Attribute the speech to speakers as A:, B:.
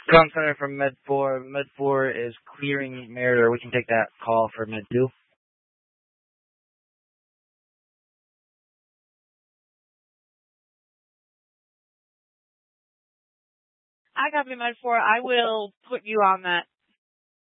A: Comm Center from Med 4. Med 4 is clearing Mariner. We can take that call for Med 2.
B: I copy Med 4. I will put you on that